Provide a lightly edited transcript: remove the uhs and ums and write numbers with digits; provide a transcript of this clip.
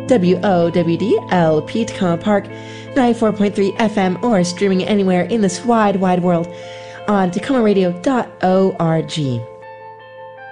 WOWDLP Tacoma Park, 94.3 FM, or streaming anywhere in this wide, wide world on TacomaRadio.org.